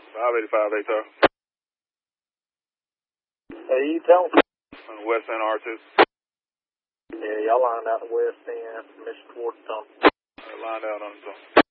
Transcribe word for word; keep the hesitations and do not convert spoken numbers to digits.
five eighty-five, Atar. Hey, you tell me. On the west end, Artist. Yeah, y'all lined out the west end, Mister Towards Thompson. Lined out on the zone.